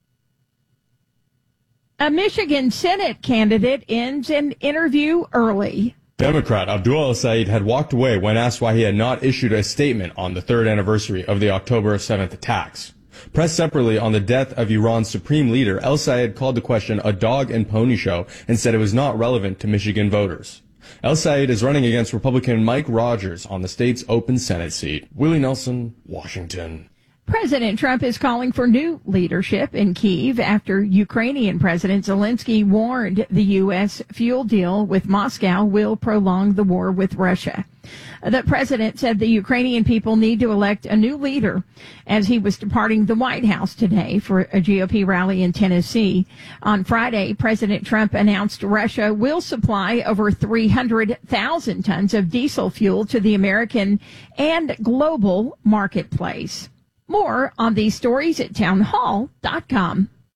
A Michigan Senate candidate ends an interview early. Democrat Abdul El-Sayed had walked away when asked why he had not issued a statement on the third anniversary of the October seventh attacks. Pressed separately on the death of Iran's supreme leader, El-Sayed called the question a dog and pony show and said it was not relevant to Michigan voters. El-Sayed is running against Republican Mike Rogers on the state's open Senate seat. Willie Nelson, Washington. President Trump is calling for new leadership in Kyiv after Ukrainian President Zelensky warned the U S fuel deal with Moscow will prolong the war with Russia. The president said the Ukrainian people need to elect a new leader as he was departing the White House today for a G O P rally in Tennessee. On Friday, President Trump announced Russia will supply over three hundred thousand tons of diesel fuel to the American and global marketplace. More on these stories at townhall dot com.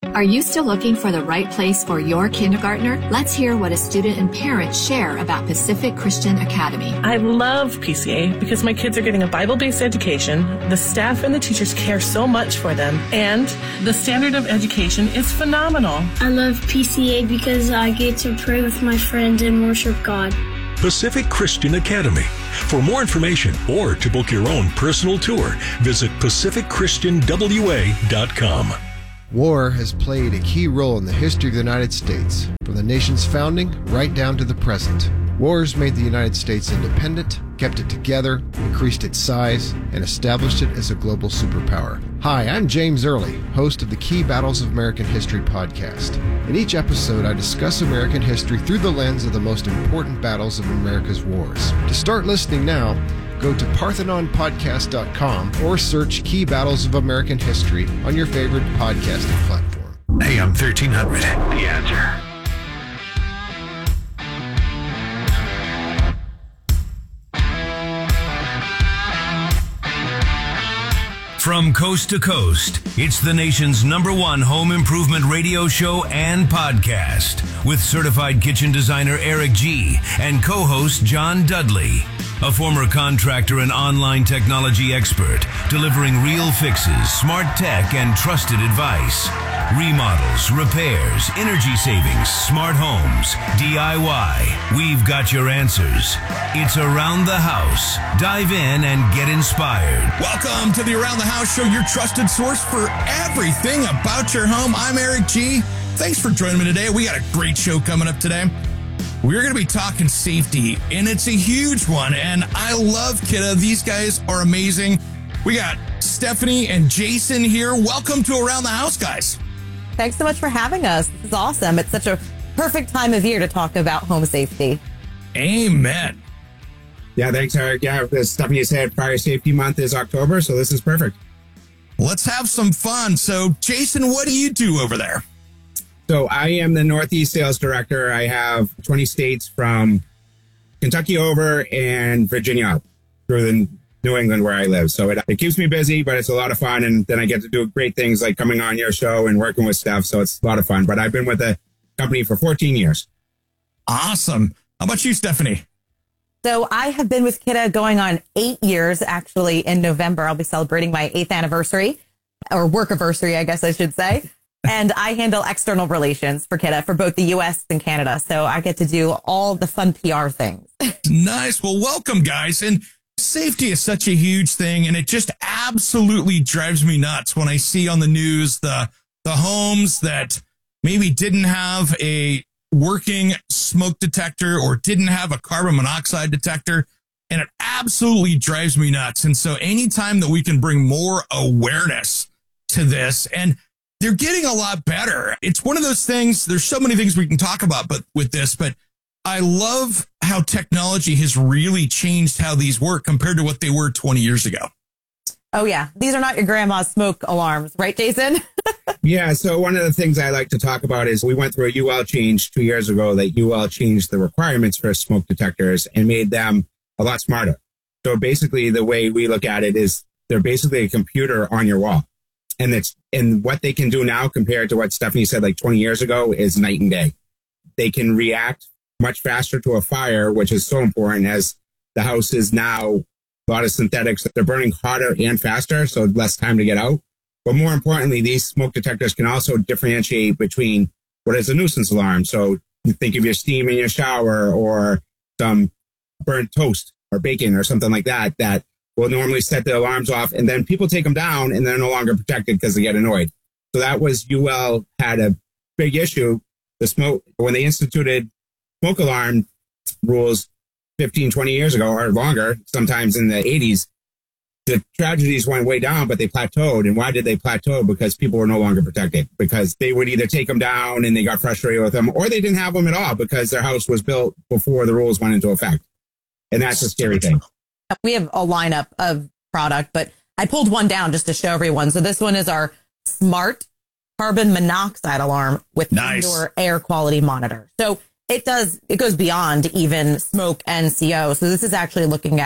Are you still looking for the right place for your kindergartner? Let's hear what a student and parents share about Pacific Christian Academy. I love P C A because my kids are getting a Bible-based education, the staff and the teachers care so much for them, and the standard of education is phenomenal. I love P C A because I get to pray with my friends and worship God. Pacific Christian Academy. For more information or to book your own personal tour, visit pacific christian w a dot com. War has played a key role in the history of the United States, from the nation's founding right down to the present. Wars made the United States independent, kept it together, increased its size, and established it as a global superpower. Hi, I'm James Early, host of the Key Battles of American History podcast. In each episode, I discuss American history through the lens of the most important battles of America's wars. To start listening now, go to parthenon podcast dot com or search Key Battles of American History on your favorite podcasting platform. A M thirteen hundred, The Answer. From coast to coast, it's the nation's number one home improvement radio show and podcast with certified kitchen designer Eric G. and co-host John Dudley, a former contractor and online technology expert, delivering real fixes, smart tech, and trusted advice. Remodels, repairs, energy savings, smart homes, D I Y. We've got your answers. It's Around the House. Dive in and get inspired. Welcome to the Around the House show, your trusted source for everything about your home. I'm Eric G. Thanks for joining me today. We got a great show coming up today. We're going to be talking safety, and it's a huge one, and I love Kidda. These guys are amazing. We got Stephanie and Jason here. Welcome to Around the House, guys. Thanks so much for having us. This is awesome. It's such a perfect time of year to talk about home safety. Amen. Yeah, thanks, Eric. Yeah, as Stephanie said, Fire Safety Month is October, so this is perfect. Let's have some fun. So, Jason, what do you do over there? So I am the Northeast Sales Director. I have twenty states from Kentucky over and Virginia up through the New England where I live. So it, it keeps me busy, but it's a lot of fun. And then I get to do great things like coming on your show and working with Steph. So it's a lot of fun. But I've been with the company for fourteen years. Awesome. How about you, Stephanie? So I have been with Kidda going on eight years, actually, in November. I'll be celebrating my eighth anniversary, or work anniversary, I guess I should say. And I handle external relations for Kidda for both the U S and Canada. So I get to do all the fun P R things. Nice. Well, welcome, guys. And safety is such a huge thing, and it just absolutely drives me nuts when I see on the news the the homes that maybe didn't have a working smoke detector or didn't have a carbon monoxide detector, and it absolutely drives me nuts. And so anytime that we can bring more awareness to this, and they're getting a lot better. It's one of those things, there's so many things we can talk about but with this, but I love how technology has really changed how these work compared to what they were twenty years ago. Oh, yeah. These are not your grandma's smoke alarms, right, Jason? Yeah. So one of the things I like to talk about is we went through a U L change two years ago that U L changed the requirements for smoke detectors and made them a lot smarter. So basically the way we look at it is they're basically a computer on your wall. And it's, and what they can do now compared to what Stephanie said like twenty years ago is night and day. They can react much faster to a fire, which is so important as the house is now a lot of synthetics. They're burning hotter and faster, so less time to get out. But more importantly, these smoke detectors can also differentiate between what is a nuisance alarm. So you think of your steam in your shower or some burnt toast or bacon or something like that, that will normally set the alarms off, and then people take them down and they're no longer protected because they get annoyed. So that was, U L had a big issue. The smoke, when they instituted smoke alarm rules fifteen, twenty years ago or longer, sometimes in the eighties, the tragedies went way down, but they plateaued. And why did they plateau? Because people were no longer protected, because they would either take them down and they got frustrated with them, or they didn't have them at all because their house was built before the rules went into effect. And that's a scary thing. We have a lineup of product, but I pulled one down just to show everyone. So this one is our smart carbon monoxide alarm with nice. Indoor air quality monitor. So it does, it goes beyond even smoke and C O. So this is actually looking at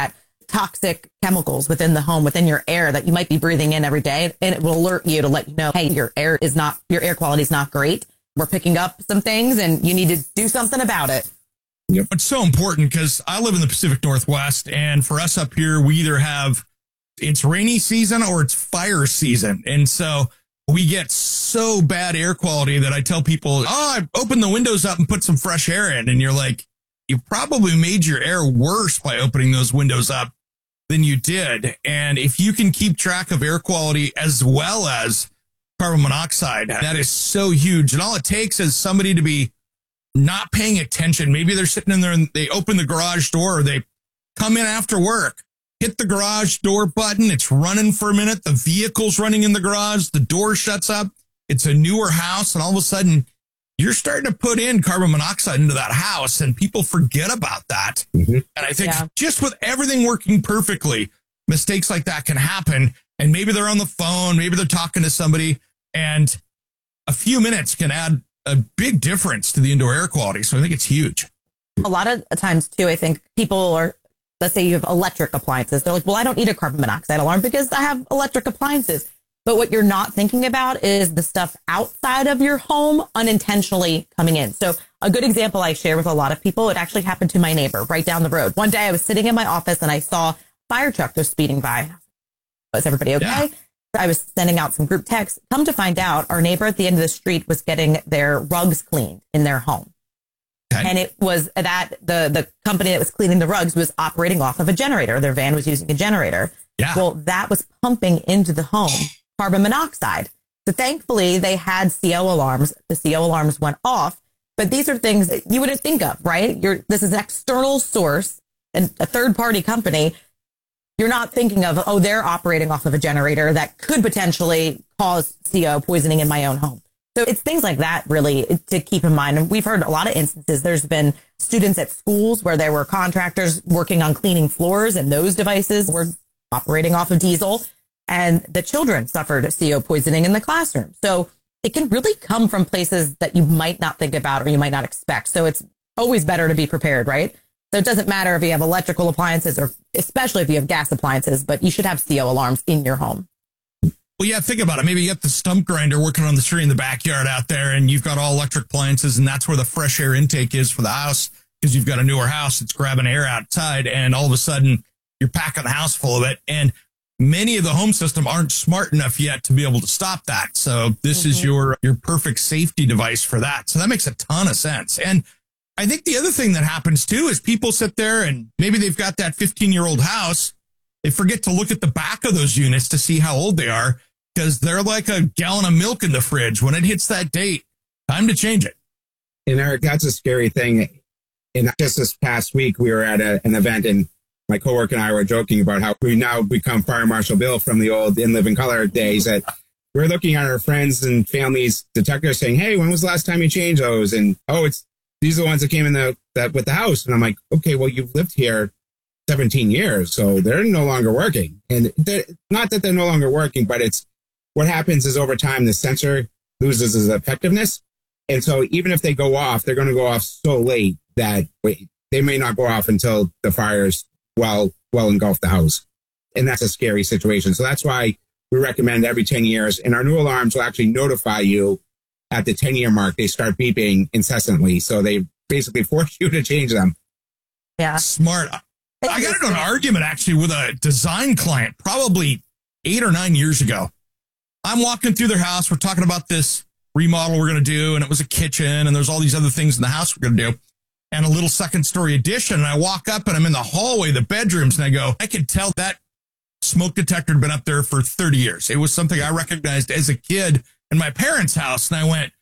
toxic chemicals within the home, within your air that you might be breathing in every day. And it will alert you to let you know, hey, your air is not, your air quality is not great. We're picking up some things and you need to do something about it. Yep. It's so important because I live in the Pacific Northwest, and for us up here, we either have it's rainy season or it's fire season. And so we get so bad air quality that I tell people, oh, I opened the windows up and put some fresh air in. And you're like, you probably made your air worse by opening those windows up than you did. And if you can keep track of air quality as well as carbon monoxide, that is so huge. And all it takes is somebody to be not paying attention. Maybe they're sitting in there and they open the garage door, or they come in after work, hit the garage door button. It's running for a minute. The vehicle's running in the garage. The door shuts up. It's a newer house. And all of a sudden, you're starting to put in carbon monoxide into that house, and people forget about that. Mm-hmm. And I think yeah. just with everything working perfectly, mistakes like that can happen. And maybe they're on the phone, maybe they're talking to somebody, and a few minutes can add a big difference to the indoor air quality. So I think it's huge. A lot of times, too, I think people are, let's say you have electric appliances. They're like, well, I don't need a carbon monoxide alarm because I have electric appliances. But what you're not thinking about is the stuff outside of your home unintentionally coming in. So a good example I share with a lot of people, it actually happened to my neighbor right down the road. One day I was sitting in my office and I saw a fire truck was speeding by. Was everybody okay? Yeah. I was sending out some group texts. Come to find out, our neighbor at the end of the street was getting their rugs cleaned in their home. Okay. And it was that the, the company that was cleaning the rugs was operating off of a generator. Their van was using a generator. Yeah. Well, that was pumping into the home carbon monoxide. So thankfully, they had C O alarms. The C O alarms went off. But these are things that you wouldn't think of, right? You're, this is an external source and a third party company. You're not thinking of, oh, they're operating off of a generator that could potentially cause C O poisoning in my own home. So it's things like that, really, to keep in mind. And we've heard a lot of instances. There's been students at schools where there were contractors working on cleaning floors, and those devices were operating off of diesel. And the children suffered C O poisoning in the classroom. So it can really come from places that you might not think about or you might not expect. So it's always better to be prepared, right? So it doesn't matter if you have electrical appliances or especially if you have gas appliances, but you should have C O alarms in your home. Well, yeah, think about it. Maybe you got the stump grinder working on the tree in the backyard out there, and you've got all electric appliances, and that's where the fresh air intake is for the house because you've got a newer house. It's grabbing air outside, and all of a sudden you're packing the house full of it. And many of the home system aren't smart enough yet to be able to stop that. So this mm-hmm. is your, your perfect safety device for that. So that makes a ton of sense. And I think the other thing that happens too is people sit there and maybe they've got that fifteen year old house. They forget to look at the back of those units to see how old they are because they're like a gallon of milk in the fridge. When it hits that date, time to change it. And Eric, that's a scary thing. And just this past week, we were at a, an event and my coworker and I were joking about how we now become Fire Marshal Bill from the old In Living Color days. That we're looking at our friends and families detectors saying, hey, when was the last time you changed those? And, oh, it's these are the ones that came in the that with the house. And I'm like, okay, well, you've lived here seventeen years, so they're no longer working. And not that they're no longer working, but it's what happens is over time, the sensor loses its effectiveness. And so even if they go off, they're going to go off so late that wait, they may not go off until the fires well, well engulf the house. And that's a scary situation. So that's why we recommend every ten years. And our new alarms will actually notify you at the ten year mark. They start beeping incessantly. So they basically force you to change them. Yeah. Smart. I got into an argument actually with a design client probably eight or nine years ago. I'm walking through their house. We're talking about this remodel we're going to do. And it was a kitchen and there's all these other things in the house we're going to do. And a little second story addition. And I walk up and I'm in the hallway, the bedrooms, and I go, I could tell that smoke detector had been up there for thirty years. It was something I recognized as a kid in my parents' house. And I went,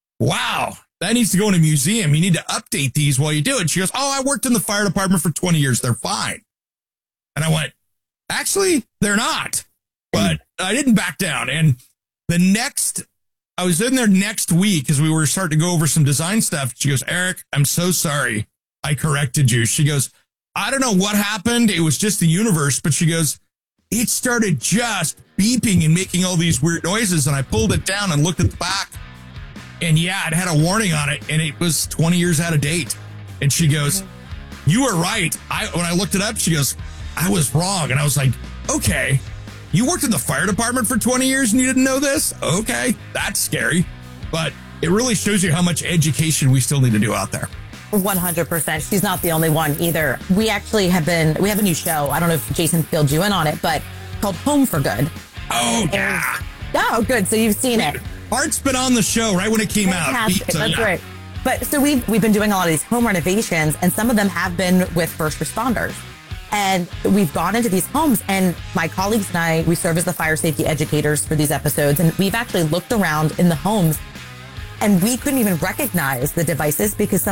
wow, that needs to go in a museum. You need to update these while you do it. She goes, oh, I worked in the fire department for twenty years. They're fine. And I went, actually, they're not. But I didn't back down. And the next, I was in there next week as we were starting to go over some design stuff. She goes, Eric, I'm so sorry I corrected you. She goes, I don't know what happened. It was just the universe. But she goes, it started just beeping and making all these weird noises. And I pulled it down and looked at the back. And yeah, it had a warning on it. And it was twenty years out of date. And she goes, you were right. I when I looked it up, she goes, I was wrong. And I was like, okay, you worked in the fire department for twenty years and you didn't know this? Okay, that's scary. But it really shows you how much education we still need to do out there. one hundred percent. She's not the only one either. We actually have been, we have a new show. I don't know if Jason filled you in on it, but called Home for Good. Oh, yeah. Oh, good. So you've seen it. Art's been on the show right when it came Fantastic. out. So, That's yeah. right. But so we've, we've been doing a lot of these home renovations, and some of them have been with first responders. And we've gone into these homes, and my colleagues and I, we serve as the fire safety educators for these episodes. And we've actually looked around in the homes, and we couldn't even recognize the devices because some